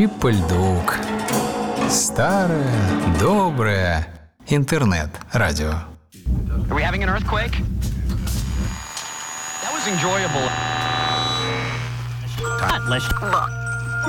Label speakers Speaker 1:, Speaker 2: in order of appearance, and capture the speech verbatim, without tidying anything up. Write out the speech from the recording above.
Speaker 1: Чип-Льдук. Старое, доброе интернет-радио.
Speaker 2: Are we having an earthquake? That was enjoyable.